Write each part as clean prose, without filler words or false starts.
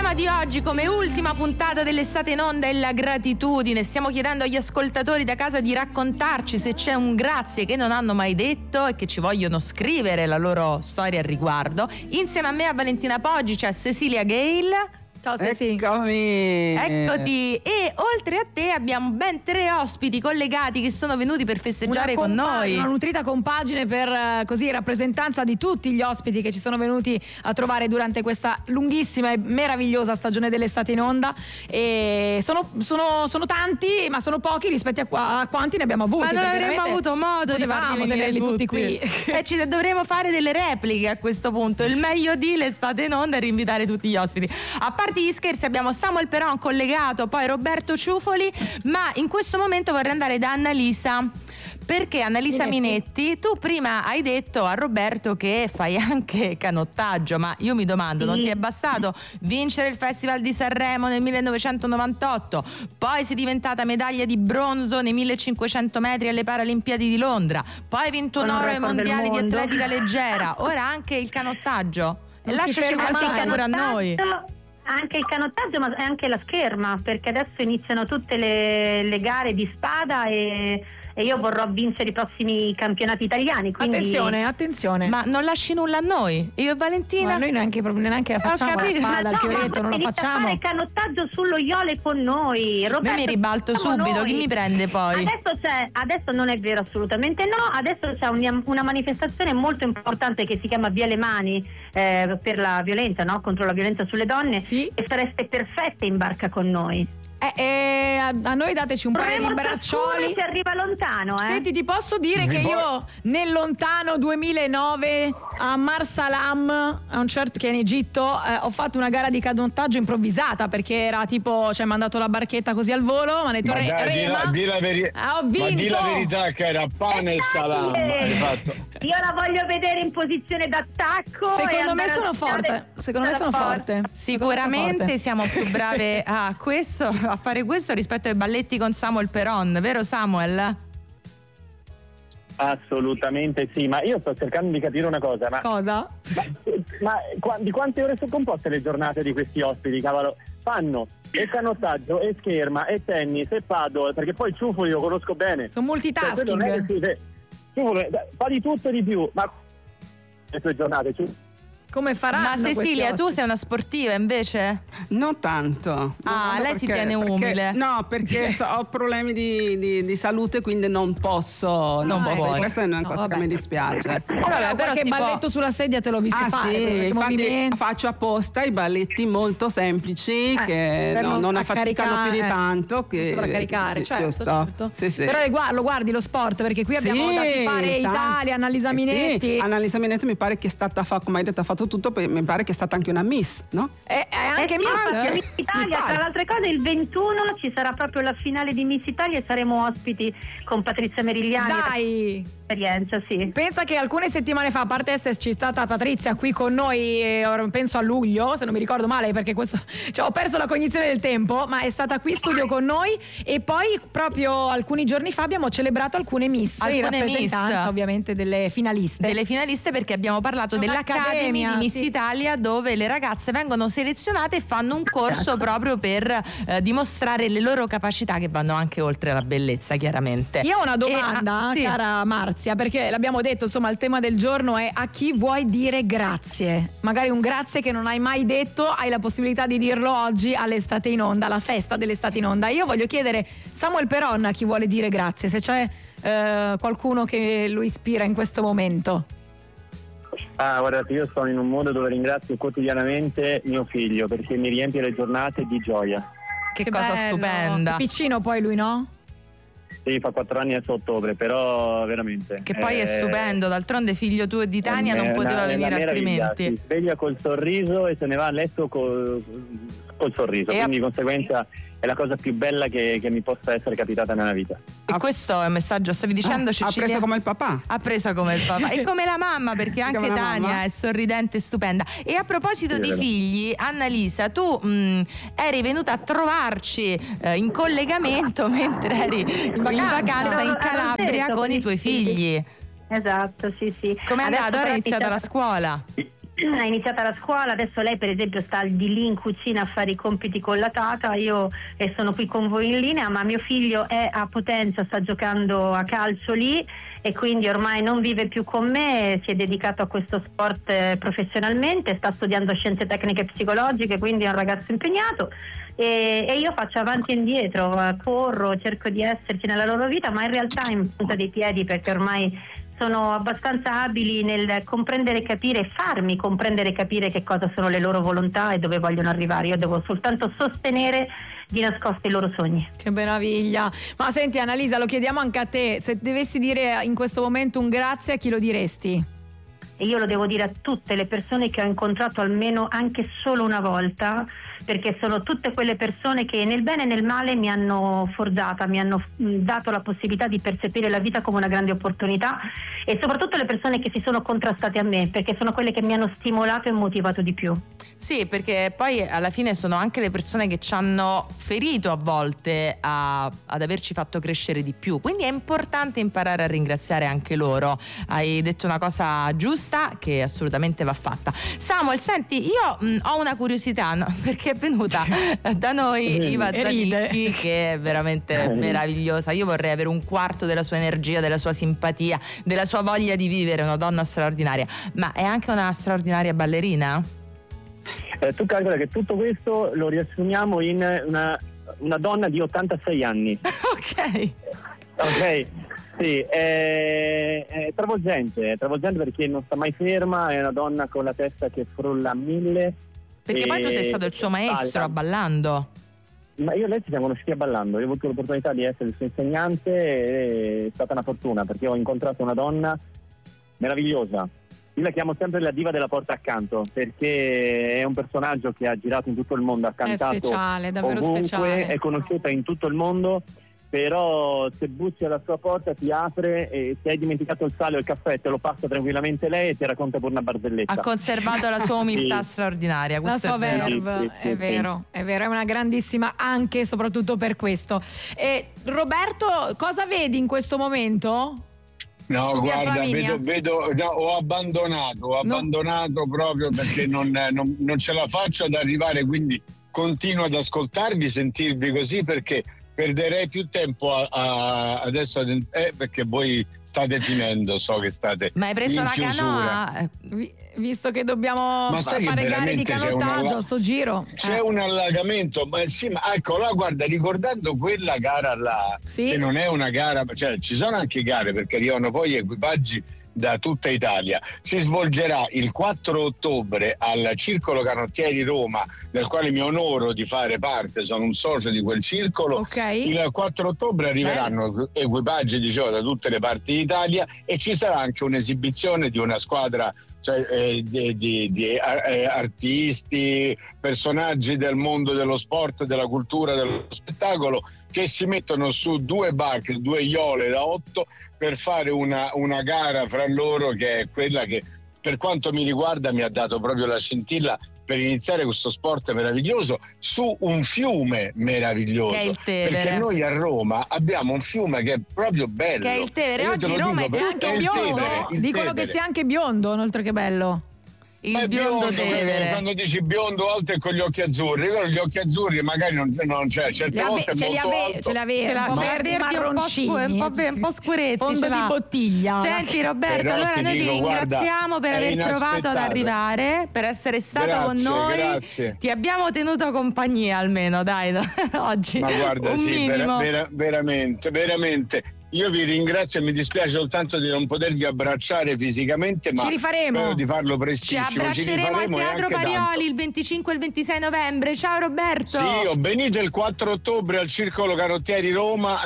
tema di oggi, come ultima puntata dell'estate in onda, è la gratitudine. Stiamo chiedendo agli ascoltatori da casa di raccontarci se c'è un grazie che non hanno mai detto e che ci vogliono scrivere la loro storia al riguardo. Insieme a me, a Valentina Poggi, c'è Cecilia Gale. Ciao Ceci. Eccomi. Eccoti. E oltre a te abbiamo ben 3 ospiti collegati che sono venuti per festeggiare con noi. Una nutrita compagine per così rappresentanza di tutti gli ospiti che ci sono venuti a trovare durante questa lunghissima e meravigliosa stagione dell'estate in onda. E sono tanti, ma sono pochi rispetto a quanti ne abbiamo avuti. Ma non avremmo avuto modo di farli tenerli tutti qui. E dovremo fare delle repliche a questo punto. Il meglio di l'estate in onda è rinvitare tutti gli ospiti. A parte gli scherzi, abbiamo Samuel Peron collegato, poi Roberto Ciufoli, ma in questo momento vorrei andare da Annalisa, perché Annalisa Minetti, tu prima hai detto a Roberto che fai anche canottaggio, ma io mi domando, non ti è bastato vincere il Festival di Sanremo nel 1998, poi sei diventata medaglia di bronzo nei 1500 metri alle Paralimpiadi di Londra, poi hai vinto un oro ai mondiali di atletica leggera, ora anche il canottaggio, e lasciaci qualche pure a noi. Anche il canottaggio, ma anche la scherma, perché adesso iniziano tutte le gare di spada e io vorrò vincere i prossimi campionati italiani, quindi... Attenzione. Ma non lasci nulla a noi? Io e Valentina? Ma noi neanche facciamo la spada, il fioretto, non lo facciamo. Fare canottaggio sullo Iole con noi. Roberto, mi ribalto subito, noi. Chi mi prende poi? Adesso non è vero, assolutamente no. Adesso c'è una manifestazione molto importante che si chiama Via le Mani per la violenza, no? Contro la violenza sulle donne. Sì. E sareste perfette in barca con noi. A noi dateci un paio di braccioli. Si arriva lontano, Senti, ti posso dire che io nel lontano 2009 a Marsalam, che è in Egitto, ho fatto una gara di canottaggio improvvisata, perché era tipo, mi ha dato la barchetta così al volo, mi ha detto rema. Di la ho vinto. Ma di la verità che era pane e salam. Hai fatto. Io la voglio vedere in posizione d'attacco. Secondo me sono forte. Sicuramente siamo più brave a fare questo rispetto ai balletti con Samuel Peron, vero Samuel? Assolutamente sì, ma io sto cercando di capire una cosa. Cosa? Ma di quante ore sono composte le giornate di questi ospiti, cavolo? Fanno e canottaggio, e scherma, e tennis, e paddle, perché poi Ciufoli lo conosco bene. Sono multitasking. Ciufoli fa di tutto e di più, ma le tue giornate, come faranno? Ma Cecilia, tu sei una sportiva invece? Non tanto. Lei si tiene umile. No, perché ho problemi di salute, quindi non posso. Questa è una cosa che mi dispiace. Vabbè, però qualche balletto sulla sedia te l'ho visto fare. Sì, infatti faccio apposta i balletti molto semplici che non affaticano più di tanto. Che sovraccaricare, certo. Sì. Però lo guardi lo sport, perché qui abbiamo da fare Italia, Annalisa Minetti. Sì. Annalisa Minetti mi pare che è stata, come hai detto, ha fatto tutto, mi pare che è stata anche una Miss, no? Anche Miss Italia. Tra le altre cose, il 21 ci sarà proprio la finale di Miss Italia e saremo ospiti con Patrizia Merigliani. Dai! Esperienza, sì. Pensa che alcune settimane fa, a parte esserci stata Patrizia qui con noi, penso a luglio, se non mi ricordo male, perché ho perso la cognizione del tempo, ma è stata qui in studio con noi, e poi proprio alcuni giorni fa abbiamo celebrato alcune Miss, in rappresentanza ovviamente delle finaliste, perché abbiamo parlato dell'Academy di Miss Italia, dove le ragazze vengono selezionate e fanno un corso proprio per dimostrare le loro capacità, che vanno anche oltre la bellezza, chiaramente. Io ho una domanda, cara Marzia, perché l'abbiamo detto, insomma, il tema del giorno è: a chi vuoi dire grazie? Magari un grazie che non hai mai detto, hai la possibilità di dirlo oggi all'estate in onda, alla festa dell'estate in onda. Io voglio chiedere Samuel Peron a chi vuole dire grazie, se c'è qualcuno che lo ispira in questo momento. Guardate, io sono in un mondo dove ringrazio quotidianamente mio figlio, perché mi riempie le giornate di gioia. Che cosa bello. Stupenda. Piccino poi lui, no? Sì, fa 4 anni adesso a ottobre, però veramente. Che poi è stupendo, d'altronde figlio tuo di Tania non poteva venire altrimenti. Si sveglia col sorriso e se ne va a letto col sorriso, quindi di conseguenza è la cosa più bella che mi possa essere capitata nella vita. E questo è un messaggio, stavi dicendo Cecilia? Ha preso come il papà. Ha preso come il papà e come la mamma, perché anche Tania è sorridente e stupenda. E a proposito di figli, Annalisa, tu eri venuta a trovarci in collegamento mentre eri in vacanza in Calabria con i tuoi figli. Esatto, sì. Com'è andato? Ora è iniziata la scuola? è iniziata la scuola, adesso lei per esempio sta di lì in cucina a fare i compiti con la tata, io sono qui con voi in linea, ma mio figlio è a Potenza, sta giocando a calcio lì e quindi ormai non vive più con me, si è dedicato a questo sport professionalmente, sta studiando scienze tecniche e psicologiche, quindi è un ragazzo impegnato. E io faccio avanti e indietro, corro, cerco di esserci nella loro vita, ma in realtà in punta dei piedi, perché ormai sono abbastanza abili nel comprendere e capire, farmi comprendere e capire che cosa sono le loro volontà e dove vogliono arrivare. Io devo soltanto sostenere di nascosto i loro sogni. Che meraviglia. Ma senti Annalisa, lo chiediamo anche a te, se dovessi dire in questo momento un grazie, a chi lo diresti? E io lo devo dire a tutte le persone che ho incontrato almeno anche solo una volta, perché sono tutte quelle persone che nel bene e nel male mi hanno forgiata, mi hanno dato la possibilità di percepire la vita come una grande opportunità, e soprattutto le persone che si sono contrastate a me, perché sono quelle che mi hanno stimolato e motivato di più. Sì, perché poi alla fine sono anche le persone che ci hanno ferito a volte ad averci fatto crescere di più, quindi è importante imparare a ringraziare anche loro. Hai detto una cosa giusta che assolutamente va fatta. Samuel, senti, io ho una curiosità, no? Perché è venuta da noi Iva Zanicchi, che è veramente meravigliosa. Io vorrei avere un quarto della sua energia, della sua simpatia, della sua voglia di vivere, una donna straordinaria. Ma è anche una straordinaria ballerina? Tu calcola che tutto questo lo riassumiamo in una donna di 86 anni. Ok, sì, è travolgente perché non sta mai ferma, è una donna con la testa che frulla a 1000. Perché poi tu sei stato il suo maestro ballando. Ma io e lei ci siamo conosciuti ballando, io ho avuto l'opportunità di essere il suo insegnante e è stata una fortuna, perché ho incontrato una donna meravigliosa. Io la chiamo sempre la diva della porta accanto, perché è un personaggio che ha girato in tutto il mondo, ha cantato speciale, davvero ovunque, speciale. È conosciuta in tutto il mondo, però se bussi alla sua porta ti apre e se hai dimenticato il sale o il caffè te lo passa tranquillamente lei e ti racconta pure una barzelletta. Ha conservato la sua umiltà straordinaria, la sua verve, sì, è vero, è una grandissima anche e soprattutto per questo. E Roberto, cosa vedi in questo momento? No, guarda, ho abbandonato proprio perché non ce la faccio ad arrivare, quindi continuo ad ascoltarvi, sentirvi così, perché perderei più tempo adesso perché voi state finendo, so che state. Ma hai preso la canoa? Visto che dobbiamo fare gare di canottaggio, sto giro. C'è un allagamento, ma ecco là, guarda, ricordando quella gara là, che non è una gara, cioè ci sono anche gare perché arrivano poi equipaggi da tutta Italia. Si svolgerà il 4 ottobre al Circolo Canottieri Roma, del quale mi onoro di fare parte, sono un socio di quel circolo. Il 4 ottobre arriveranno equipaggi, dicevo, da tutte le parti d'Italia, e ci sarà anche un'esibizione di una squadra, cioè, di artisti, personaggi del mondo dello sport, della cultura, dello spettacolo, che si mettono su 2 barche, 2 iole da 8 per fare una gara fra loro, che è quella che per quanto mi riguarda mi ha dato proprio la scintilla per iniziare questo sport meraviglioso su un fiume meraviglioso, che è il Tevere. Perché noi a Roma abbiamo un fiume che è proprio bello, che è il Tevere. Oggi Roma è anche biondo, dicono che sia anche biondo, oltre che bello. Il biondo Tevere. Quando dici biondo alto è con gli occhi azzurri, però gli occhi azzurri magari non c'è, certe volte è molto alto. Ce l'aveva, un po' verdi marroncini, un po' scuretti, fondo di bottiglia. Senti Roberto, però allora noi ti ringraziamo per aver provato ad arrivare, per essere stato con noi. Grazie. Ti abbiamo tenuto compagnia almeno, dai, oggi. Ma guarda, un sì, minimo. veramente. Io vi ringrazio e mi dispiace soltanto di non potervi abbracciare fisicamente, ma ci rifaremo. spero di farlo prestissimo. Ci abbracceremo al Teatro Parioli il 25 e il 26 novembre. Ciao Roberto. Sì, venite il 4 ottobre al Circolo Canottieri Roma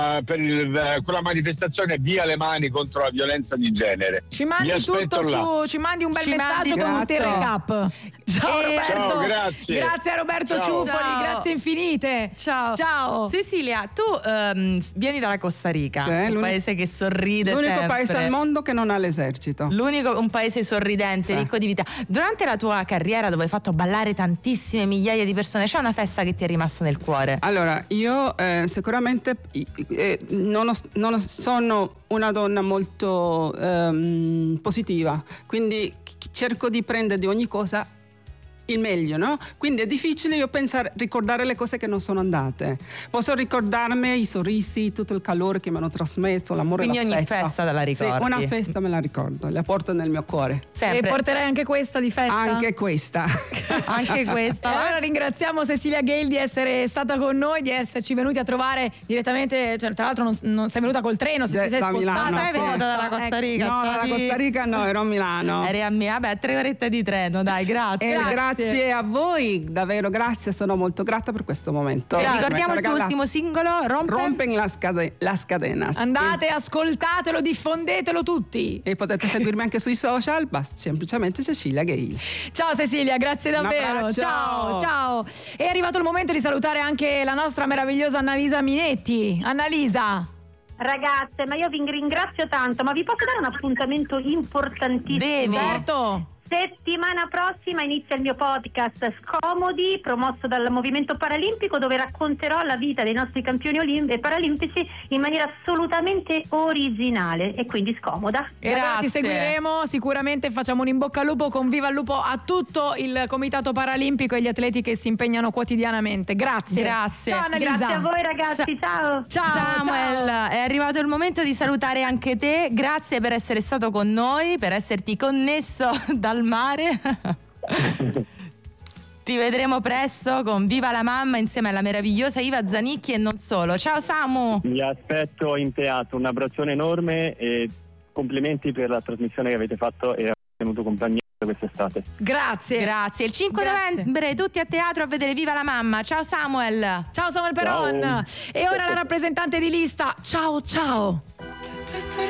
per quella manifestazione Via le mani contro la violenza di genere. Ci mandi tutto su, ci mandi un bel messaggio con un recap. Ciao Roberto. Ciao, grazie. Grazie a Roberto Ciufoli, grazie infinite. Ciao. Cecilia, tu vieni dalla Costa Rica. Un paese che sorride l'unico sempre. Paese al mondo che non ha l'esercito. Un paese sorridente, ricco di vita. Durante la tua carriera, dove hai fatto ballare tantissime migliaia di persone, c'è una festa che ti è rimasta nel cuore? Allora, io sicuramente sono una donna molto positiva, quindi cerco di prendere di ogni cosa il meglio, no? Quindi è difficile, io penso, ricordare le cose che non sono andate. Posso ricordarmi i sorrisi, tutto il calore che mi hanno trasmesso, l'amore. Quindi ogni festa te la ricordi? Sì, una festa me la ricordo, la porto nel mio cuore. Sempre. E porterai anche questa di festa? Anche questa. Anche questa. Allora ringraziamo Cecilia Gale di essere stata con noi, di esserci venuti a trovare direttamente, cioè, tra l'altro non sei venuta col treno, se ti sei spostata. Milano, sei venuta dalla Costa Rica? No, dalla Costa Rica no, ero a Milano. Eri a 3 orette di treno, dai, grazie. Grazie a voi, davvero grazie, sono molto grata per questo momento. Ricordiamo il tuo ultimo singolo, Rompen las cadenas. Andate, ascoltatelo, diffondetelo tutti. E potete seguirmi anche sui social, basta semplicemente Cecilia Gale. Ciao Cecilia, grazie davvero. Ciao. È arrivato il momento di salutare anche la nostra meravigliosa Annalisa Minetti. Annalisa. Ragazze, ma io vi ringrazio tanto, ma vi posso dare un appuntamento importantissimo? Devi. Certo. Settimana prossima inizia il mio podcast Scomodi, promosso dal Movimento Paralimpico, dove racconterò la vita dei nostri campioni paralimpici in maniera assolutamente originale e quindi scomoda. E allora ti seguiremo, sicuramente facciamo un in bocca al lupo, con viva il lupo a tutto il Comitato Paralimpico e gli atleti che si impegnano quotidianamente. Grazie. Ciao Annalisa. Grazie a voi ragazzi, ciao. Samuel, è arrivato il momento di salutare anche te, grazie per essere stato con noi, per esserti connesso dal mare. Ti vedremo presto con Viva la Mamma insieme alla meravigliosa Iva Zanicchi e non solo. Ciao Samu. Vi aspetto in teatro, un abbraccione enorme e complimenti per la trasmissione che avete fatto e avete tenuto compagnia quest'estate. Grazie. Il 5 novembre tutti a teatro a vedere Viva la Mamma. Ciao Samuel. Ciao Samuel Peron. E ora la rappresentante di lista. Ciao.